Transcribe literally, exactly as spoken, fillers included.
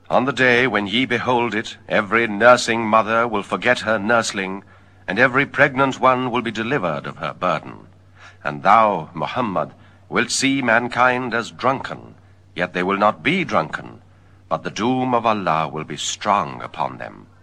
On the day when ye behold it, every nursing mother will forget her nursling, and every pregnant one will be delivered of her burden. And thou, Muhammad, wilt see mankind as drunken, yet they will not be drunken, but the doom of Allah will be strong upon them.